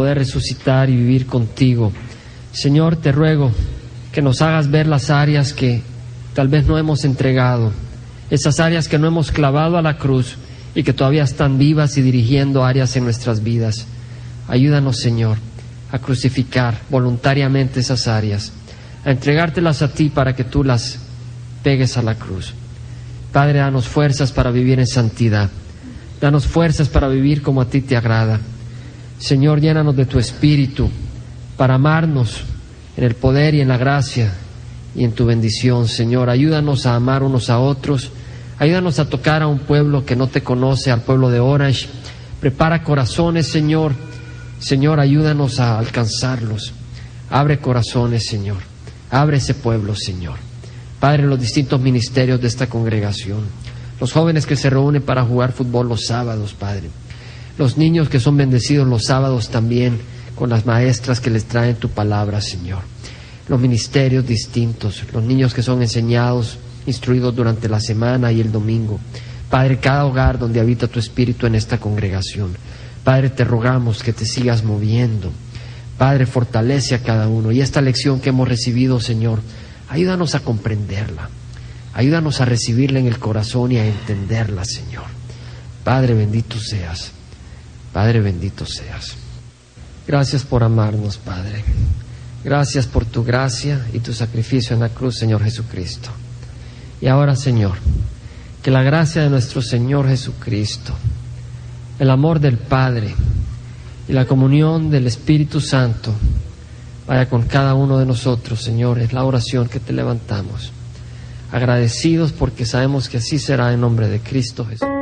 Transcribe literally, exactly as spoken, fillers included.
poder resucitar y vivir contigo. Señor, te ruego que nos hagas ver las áreas que tal vez no hemos entregado, esas áreas que no hemos clavado a la cruz y que todavía están vivas y dirigiendo áreas en nuestras vidas. Ayúdanos, Señor, a crucificar voluntariamente esas áreas, a entregártelas a ti para que tú las pegues a la cruz. Padre, danos fuerzas para vivir en santidad. Danos fuerzas para vivir como a ti te agrada. Señor, llénanos de tu Espíritu para amarnos en el poder y en la gracia y en tu bendición. Señor, ayúdanos a amar unos a otros. Ayúdanos a tocar a un pueblo que no te conoce, al pueblo de Orange. Prepara corazones, Señor. Señor, ayúdanos a alcanzarlos. Abre corazones, Señor. Abre ese pueblo, Señor. Padre, los distintos ministerios de esta congregación, los jóvenes que se reúnen para jugar fútbol los sábados, Padre, los niños que son bendecidos los sábados también con las maestras que les traen tu palabra, Señor, los ministerios distintos, los niños que son enseñados, instruidos durante la semana y el domingo. Padre, cada hogar donde habita tu Espíritu en esta congregación, Padre, te rogamos que te sigas moviendo. Padre, fortalece a cada uno, y esta lección que hemos recibido, Señor, ayúdanos a comprenderla, ayúdanos a recibirla en el corazón y a entenderla, Señor. Padre, bendito seas, Padre, bendito seas. Gracias por amarnos, Padre. Gracias por tu gracia y tu sacrificio en la cruz, Señor Jesucristo. Y ahora, Señor, que la gracia de nuestro Señor Jesucristo, el amor del Padre y la comunión del Espíritu Santo vaya con cada uno de nosotros, Señor. Es la oración que te levantamos, agradecidos porque sabemos que así será en nombre de Cristo Jesús.